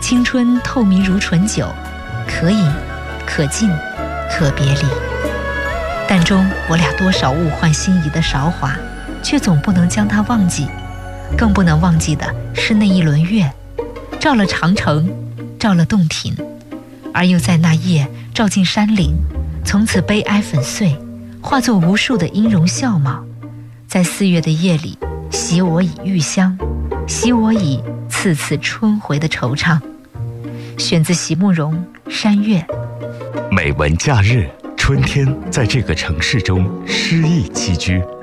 青春透明如醇酒，可饮可尽可别离。但终我俩多少物换星移的韶华，却总不能将它忘记。更不能忘记的是那一轮月，照了长城，照了洞庭，而又在那夜照进山岭，从此悲哀粉碎，化作无数的音容笑貌，在4月的夜里，洗我以玉香，洗我以次次春回的惆怅。选自席慕容《山月》。 美文假日，春天在这个城市中诗意栖居。